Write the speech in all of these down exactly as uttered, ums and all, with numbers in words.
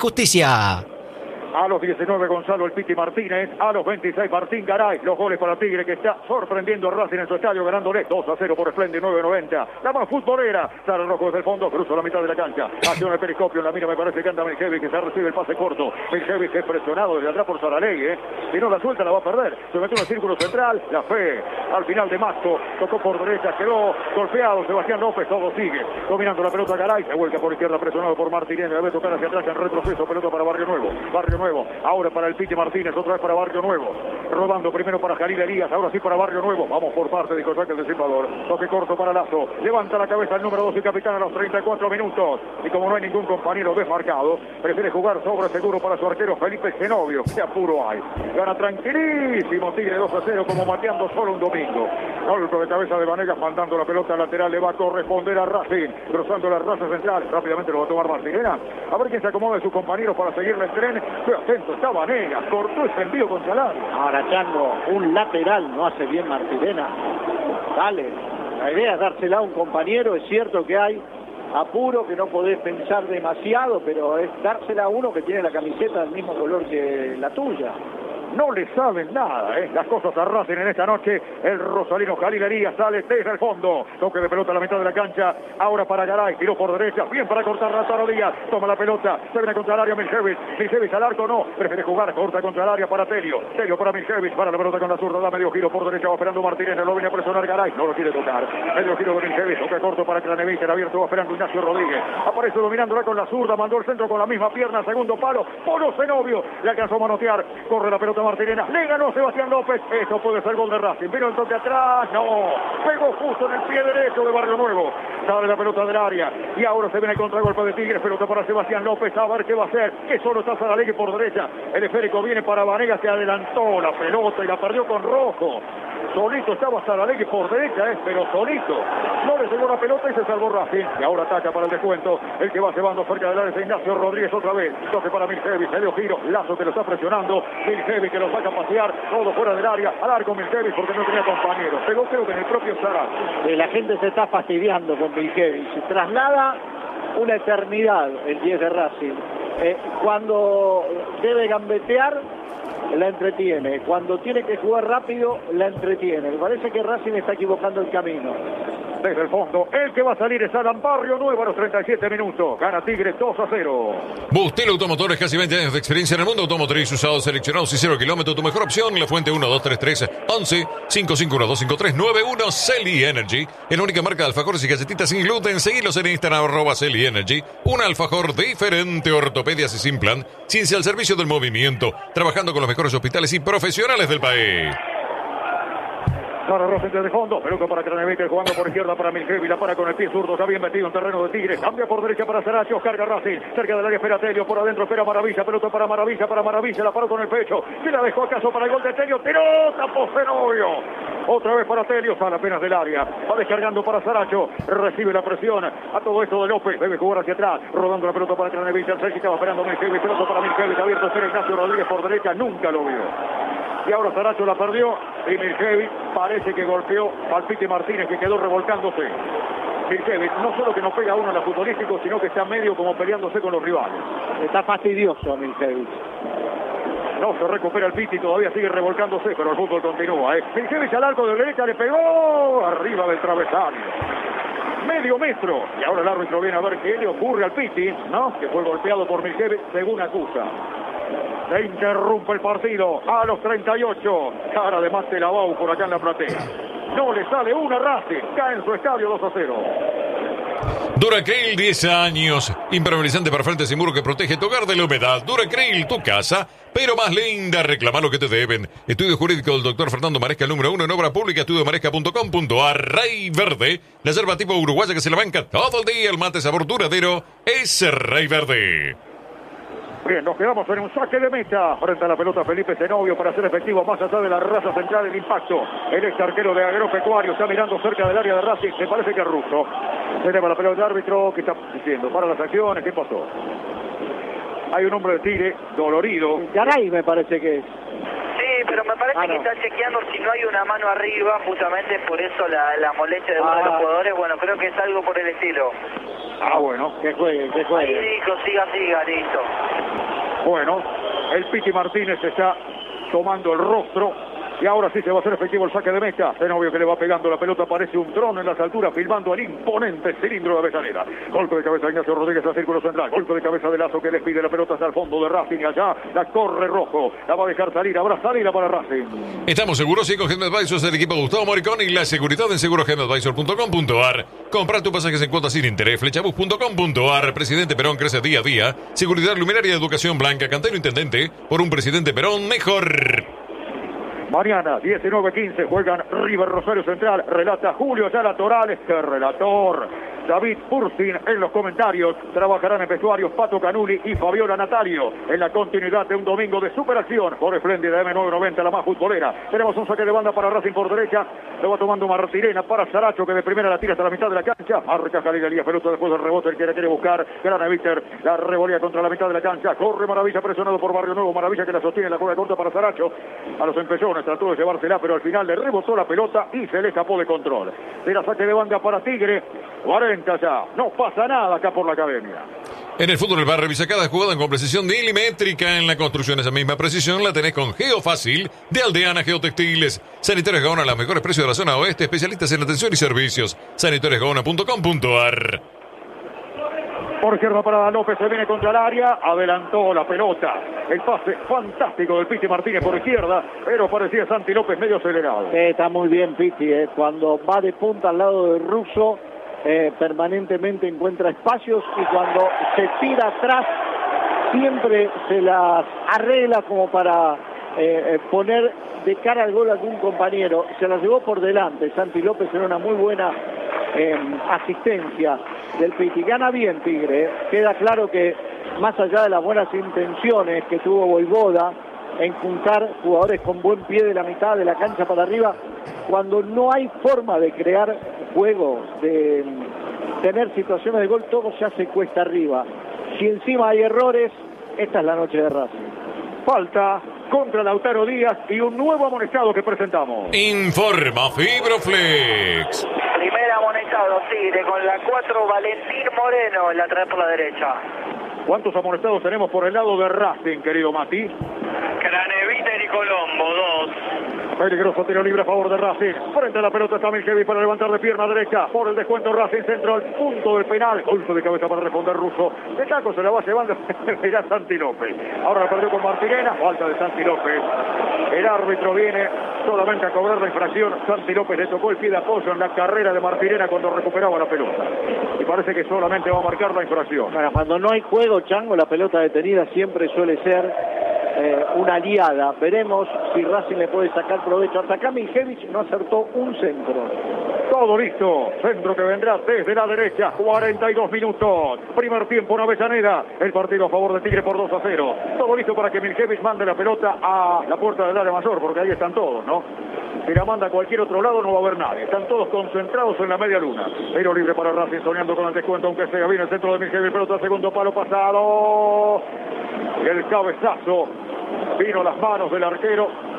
Justicia. A los diecinueve Gonzalo El Piti Martínez, a los veintiséis Martín Garay, los goles para Tigre que está sorprendiendo a Racing en su estadio ganándole dos a cero por Splendid nueve noventa. La más futbolera, sale rojo desde el fondo, cruza la mitad de la cancha, acciona el periscopio, en la mira me parece que anda Miljevic que se recibe el pase corto, Miljevic que es presionado desde atrás por Saralegui, ¿eh? Si no la suelta la va a perder, se metió en el círculo central, la fe, al final de Maxo, tocó por derecha, quedó golpeado Sebastián López, todo sigue, dominando la pelota Garay, se vuelca por izquierda presionado por Martínez, debe tocar hacia atrás en retroceso, pelota para Barrio Nuevo, Barrio Nuevo, ahora para el Piti Martínez, otra vez para Barrio Nuevo, rodando primero para Jalil Elías, ahora sí para Barrio Nuevo, vamos por parte, dijo Jack el disipador, toque corto para Lazo, levanta la cabeza el número dos y capitán a los treinta y cuatro minutos, y como no hay ningún compañero desmarcado, prefiere jugar sobre seguro para su arquero Felipe Zenobio, qué apuro hay, gana tranquilísimo Tigre dos a cero como mateando solo un domingo, golpe de cabeza de Vanegas mandando la pelota lateral, le va a corresponder a Racing, cruzando la raza central, rápidamente lo va a tomar Martinera, a ver quién se acomoda de sus compañeros para seguirle el tren, qué atento está Vanegas, cortó ese envío con Salario. Ahora Chango, un lateral no hace bien Martinera, dale, la idea es dársela a un compañero, es cierto que hay apuro, que no podés pensar demasiado, pero es dársela a uno que tiene la camiseta del mismo color que la tuya. No le saben nada, ¿eh? Las cosas a Racing en esta noche. El rosalino Jalil Elías sale desde el fondo. Toque de pelota a la mitad de la cancha. Ahora para Garay. Tiró por derecha. Bien para cortar Rataro Díaz. Toma la pelota. Se viene contra el área Miljevic. Miljevic al arco no. Prefiere jugar. Corta contra el área para Telio. Telio para Miljevic. Para la pelota con la zurda. Da medio giro por derecha. Va esperando Martínez. Lo viene a presionar Garay. No lo quiere tocar. Medio giro de Miljevic. Toque corto para Cranevich. El abierto va esperando Ignacio Rodríguez. Aparece dominándola con la zurda. Mandó el centro con la misma pierna. Segundo palo. Polo Zenobio. Le alcanzó a manotear. Corre la pelota Martínez. Le ganó Sebastián López, esto puede ser gol de Racing, vino el toque atrás, no, pegó justo en el pie derecho de Barrio Nuevo, sale la pelota del área, y ahora se viene el contragolpe de Tigres, pelota para Sebastián López, a ver qué va a hacer, que solo está Saralegui por derecha, el esférico viene para Vanegas, que adelantó la pelota y la perdió con Rojo, solito estaba Saralegui por derecha, eh, pero solito, no le llegó la pelota y se salvó Racing, y ahora ataca para el descuento, el que va llevando cerca del área es Ignacio Rodríguez otra vez, toque para Miljevic, se dio giro, Lazo que lo está presionando, Miljevic que lo saca a pasear, todo fuera del área, al arco Miljevic porque no tenía compañeros, pegó creo que en el propio Sarabia. Eh, la gente se está fastidiando con Miljevic, se traslada una eternidad el diez de Racing, eh, cuando debe gambetear la entretiene, cuando tiene que jugar rápido la entretiene, me parece que Racing está equivocando el camino. Desde el fondo, el que va a salir es Adam Barrio Nuevo a los treinta y siete minutos. Gana Tigre dos a cero. Bustel Automotores, casi veinte años de experiencia en el mundo automotriz, usados, seleccionados y cero kilómetros. Tu mejor opción, La Fuente uno dos tres tres once cinco cinco uno dos cinco tres nueve uno. Celi Energy, es la única marca de alfajores y galletitas sin gluten. Seguilos en Instagram, arroba Celi Energy. Un alfajor diferente, ortopedias y sin plan. Ciencia al servicio del movimiento. Trabajando con los mejores hospitales y profesionales del país. Para Racing desde fondo, pelota para Cranevich, jugando por izquierda para Miljevic, la para con el pie zurdo, ya bien metido en terreno de Tigre, cambia por derecha para Saracho, carga Racing, cerca del área espera Telio, por adentro espera Maravilla, pelota para Maravilla, para Maravilla, la paró con el pecho, se la dejó acaso para el gol de Telio, tiró, tapó Zenobio, otra vez para Telio, sale apenas del área, va descargando para Saracho, recibe la presión, a todo esto de López, debe jugar hacia atrás, rodando la pelota para Cranevich, el Sergi estaba esperando Miljevic, pelota para Miljevic, abierto, espera Ignacio Rodríguez por derecha, nunca lo vio. Y ahora Saracho la perdió y Miljevic parece que golpeó al Piti Martínez que quedó revolcándose. Miljevic no solo que no pega uno en la futbolístico, sino que está medio como peleándose con los rivales. Está fastidioso Miljevic. No se recupera el Piti, todavía sigue revolcándose, pero el fútbol continúa. ¿eh? Miljevic al arco de derecha, le pegó arriba del travesaño. Medio metro. Y ahora el árbitro viene a ver qué le ocurre al Piti, ¿no? Que fue golpeado por Miljevic, según acusa. Se interrumpe el partido a los treinta y ocho. Cara de Mate Lavau por acá en la platea. No le sale una Racing. Cae en su estadio dos a cero. Duracril, diez años. Impermeabilizante para frente sin muro que protege tu hogar de la humedad. Duracril, tu casa, pero más linda. Reclama lo que te deben. Estudio jurídico del doctor Fernando Maresca, el número uno en obra pública. estudio maresca punto com punto a r. Rey Verde, la yerba tipo uruguaya que se la banca todo el día. El mate sabor duradero es Rey Verde. Bien, nos quedamos en un saque de meta. Frente a la pelota Felipe Zenobio para hacer efectivo más allá de la raza central el impacto. El ex arquero de Agropecuario está mirando cerca del área de Racing. Me parece que es ruso. Se lleva la pelota del árbitro. ¿Qué está diciendo? Para las acciones. ¿Qué pasó? Hay un hombre de Tigre dolorido. Garay me parece que es. Sí, pero me parece ah, que no. está chequeando si no hay una mano arriba, justamente por eso la, la molestia de uno ah. de los jugadores. Bueno, creo que es algo por el estilo. Ah, bueno. Que juegue, que juegue. Ahí dijo, siga, siga, listo. Bueno, el Piti Martínez está tomando el rostro. Y ahora sí se va a hacer efectivo el saque de meta. Zenobio que le va pegando la pelota, parece un dron en las alturas, filmando el imponente cilindro de Avellaneda. Golpe de cabeza de Ignacio Rodríguez al círculo central. Golpe de cabeza de Lazo que les pide la pelota hasta el fondo de Racing. Y allá la corre Rojo. La va a dejar salir. Habrá salida para Racing. Estamos seguros y con Gen Advisors del equipo Gustavo Moricón y la seguridad en segurogenadvisor punto com punto a r. Comprar tu pasajes en cuotas sin interés. Flechabus punto com punto a r. Presidente Perón crece día a día. Seguridad luminaria de educación blanca. Cantero Intendente. Por un Presidente Perón mejor. Mañana, diecinueve quince, juegan River Rosario Central. Relata Julio Ayala Torales, que relator. David Purstin en los comentarios. Trabajarán en vestuarios Pato Canuli y Fabiola Natalio. En la continuidad de un domingo de superacción por Espléndida eme novecientos noventa, la más futbolera. Tenemos un saque de banda para Racing por derecha. Lo va tomando Martirena para Saracho, que de primera la tira hasta la mitad de la cancha. Marca Jalil Elías, pelota después del rebote. El que la quiere buscar. Grana Víctor. La revolea contra la mitad de la cancha. Corre Maravilla presionado por Barrio Nuevo. Maravilla que la sostiene la juega corta para Saracho. A los empellones trató de llevársela, pero al final le rebotó la pelota y se le escapó de control. Era saque de banda para Tigre. cuarenta ya. No pasa nada acá por la academia. En el fútbol del barrio revisa cada jugada con precisión milimétrica. En la construcción esa misma precisión la tenés con Geofácil de Aldeana Geotextiles. Sanitarios Gaona, los mejores precios de la zona oeste. Especialistas en atención y servicios. sanitarios gaona punto com punto a r. Por izquierda para López, se viene contra el área, adelantó la pelota. El pase fantástico del Piti Martínez por izquierda, pero parecía Santi López medio acelerado. Eh, está muy bien Piti, eh. Cuando va de punta al lado del ruso, eh, permanentemente encuentra espacios y cuando se tira atrás, siempre se las arregla como para eh, poner de cara al gol a algún compañero. Se la llevó por delante Santi López en una muy buena eh, asistencia del Piti. Gana bien Tigre, ¿eh? Queda claro que más allá de las buenas intenciones que tuvo Voivoda en juntar jugadores con buen pie de la mitad de la cancha para arriba, cuando no hay forma de crear juego, de tener situaciones de gol, todo se hace cuesta arriba. Si encima hay errores, esta es la noche de Racing. Falta contra Lautaro Díaz y un nuevo amonestado que presentamos. Informa Fibroflex. Primer amonestado, Tigre, con la cuatro, Valentín Moreno, la trae por la derecha. ¿Cuántos amonestados tenemos por el lado de Racing, querido Mati? Craneviter y Colombo, dos. Peligroso tiro libre a favor de Racing. Frente a la pelota está Miljevic para levantar de pierna derecha. Por el descuento Racing, centro al punto del penal. Golpe de cabeza para responder Russo. De taco se la va llevando. Mirá Santi López. Ahora la perdió con Martirena. Falta de Santi López. El árbitro viene solamente a cobrar la infracción. Santi López le tocó el pie de apoyo en la carrera de Martirena cuando recuperaba la pelota. Y parece que solamente va a marcar la infracción. Bueno, cuando no hay juego, Chango, la pelota detenida siempre suele ser eh, una aliada. Veremos si Racing le puede sacar provecho. Hasta acá Miljevic no acertó un centro. Todo listo. Centro que vendrá desde la derecha. cuarenta y dos minutos. Primer tiempo en Avellaneda. El partido a favor de Tigre por dos a cero. Todo listo para que Miljevic mande la pelota a la puerta del área mayor, porque ahí están todos, ¿no? Si la manda a cualquier otro lado no va a haber nadie. Están todos concentrados en la media luna. Tiro libre para Racing, soñando con el descuento, aunque sea bien el centro de Miljevic. Pelota segundo palo pasado. Y el cabezazo vino a las manos del arquero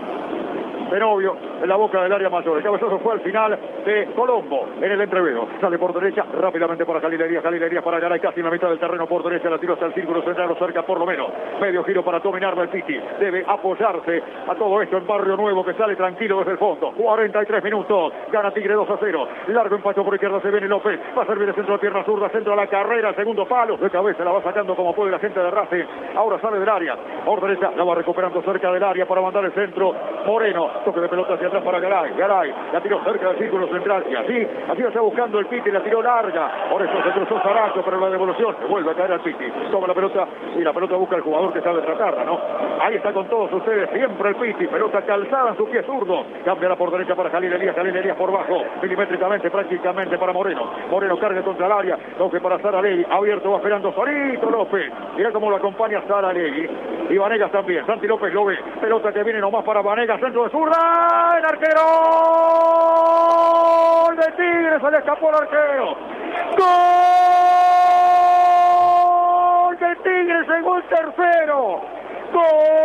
Zenobio en la boca del área mayor. El cabezazo fue al final de Colombo en el entrevero. Sale por derecha rápidamente para Jalil Elías. Jalil Elías para Garay, casi en la mitad del terreno por derecha. La tiro hasta el círculo central, o cerca por lo menos. Medio giro para dominar del Piti. Debe apoyarse a todo esto en Barrio Nuevo, que sale tranquilo desde el fondo. cuarenta y tres minutos. Gana Tigre dos a cero. Largo empacho por izquierda, se viene López. Va a servir el centro de pierna zurda, centro a la carrera, segundo palo. De cabeza la va sacando como puede la gente de Racing. Ahora sale del área. Por derecha la va recuperando cerca del área para mandar el centro. Moreno. Toque de pelota hacia atrás para Garay. Garay la tiró cerca del círculo central. Y así, así está buscando el Piti. La tiró larga. Por eso se cruzó Saracho, pero la devolución vuelve a caer al Piti. Toma la pelota y la pelota busca al jugador que sabe tratarla, ¿no? Ahí está con todos ustedes siempre el Piti. Pelota calzada en su pie zurdo. Cámbiala por derecha para Jalil Elías. Jalil Elías por bajo. Milimétricamente, prácticamente para Moreno. Moreno carga contra el área. Toque para Sara Levy. Abierto va esperando Solito López. Mira cómo lo acompaña Sara Levy. Y Vanegas también. Santi López lo ve. Pelota que viene nomás para Vanegas. Centro de zurda. El arquero. ¡Gol de Tigre! Se le escapó el arquero. ¡Gol de Tigre! Llegó el tercero. ¡Gol!